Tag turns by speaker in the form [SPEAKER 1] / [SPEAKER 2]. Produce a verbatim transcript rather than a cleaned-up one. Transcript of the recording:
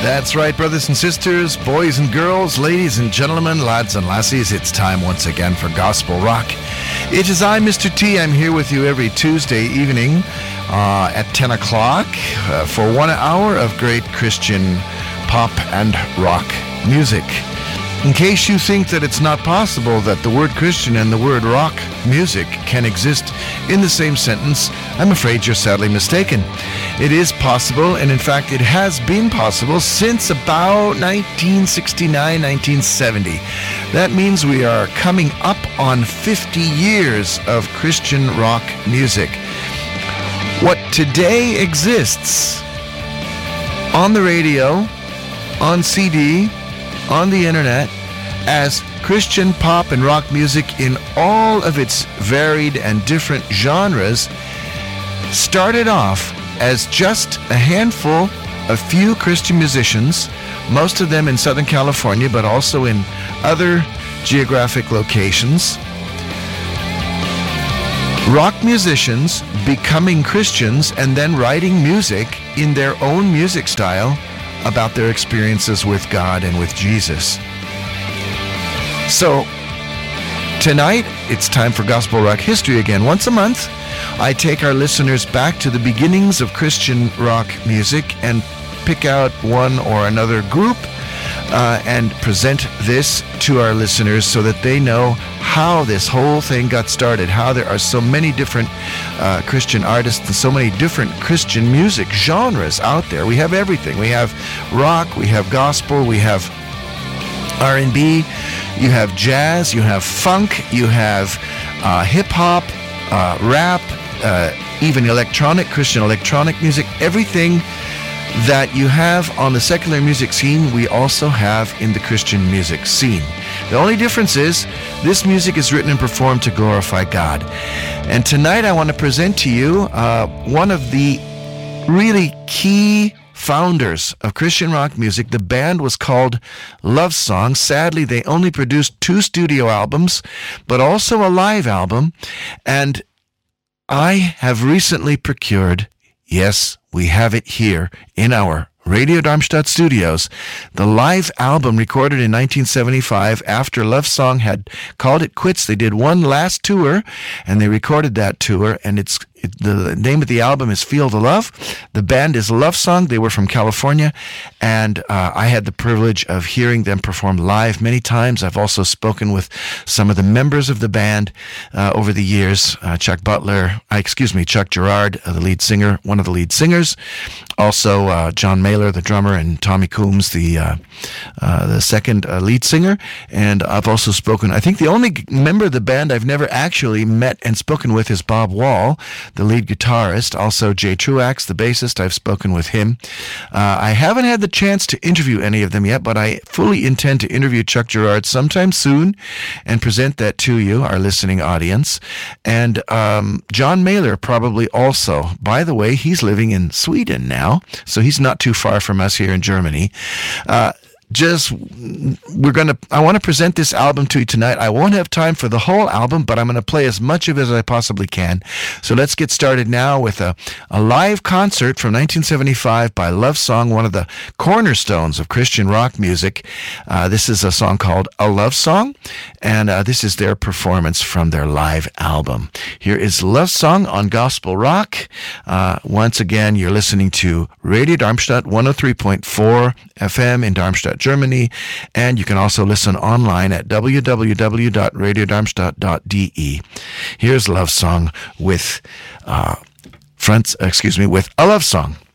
[SPEAKER 1] That's right, brothers and sisters, boys and girls, ladies and gentlemen, lads and lassies. It's time once again for Gospel Rock. It is I, Mister T. I'm here with you every Tuesday evening uh, at ten o'clock uh, for one hour of great Christian pop and rock music. In case you think that it's not possible that the word Christian and the word rock music can exist in the same sentence, I'm afraid you're sadly mistaken. It is possible, and in fact it has been possible since about nineteen sixty-nine, nineteen seventy. That means we are coming up on fifty years of Christian rock music. What today exists on the radio, on C D, on the internet, as Christian pop and rock music in all of its varied and different genres started off as just a handful of few Christian musicians, most of them in Southern California, but also in other geographic locations. Rock musicians becoming Christians and then writing music in their own music style about their experiences with God and with Jesus. So, tonight, it's time for Gospel Rock History again. Once a month, I take our listeners back to the beginnings of Christian rock music and pick out one or another group uh, and present this to our listeners so that they know how this whole thing got started, how there are so many different uh, Christian artists and so many different Christian music genres out there. We have everything. We have rock, we have gospel, we have R and B, you have jazz, you have funk, you have uh, hip-hop, uh, rap, uh, even electronic, Christian electronic music. Everything that you have on the secular music scene, we also have in the Christian music scene. The only difference is this music is written and performed to glorify God. And tonight I want to present to you uh, one of the really key founders of Christian rock music. The band was called Love Song. Sadly, they only produced two studio albums, but also a live album. And I have recently procured, yes, we have it here in our Radio Darmstadt studios, the live album recorded in nineteen seventy-five after Love Song had called it quits. They did one last tour, and they recorded that tour, and it's it, the name of the album is Feel the Love. The band is Love Song. They were from California, and uh, I had the privilege of hearing them perform live many times. I've also spoken with some of the members of the band uh, over the years. Uh, Chuck Butler, uh, excuse me, Chuck Girard, uh, the lead singer, one of the lead singers. Also, uh, John Mailer, the drummer, and Tommy Coombs, the uh, uh, the second uh, lead singer. And I've also spoken, I think the only member of the band I've never actually met and spoken with is Bob Wall, the lead guitarist. Also, Jay Truax, the bassist. I've spoken with him. Uh, I haven't had the chance to interview any of them yet, but I fully intend to interview Chuck Girard sometime soon and present that to you, our listening audience. And um, John Mailer probably also. By the way, he's living in Sweden now, so he's not too far from us here in Germany. Uh, Just, we're going to, I want to present this album to you tonight. I won't have time for the whole album, but I'm going to play as much of it as I possibly can. So let's get started now with a, a live concert from nineteen seventy-five by Love Song, one of the cornerstones of Christian rock music. Uh, this is a song called A Love Song, and uh, this is their performance from their live album. Here is Love Song on Gospel Rock. Uh, once again, you're listening to Radio Darmstadt one oh three point four F M in Darmstadt, Germany, and you can also listen online at w w w dot radio darmstadt dot d e. Here's Love Song with uh, Franz, excuse me, with A Love Song.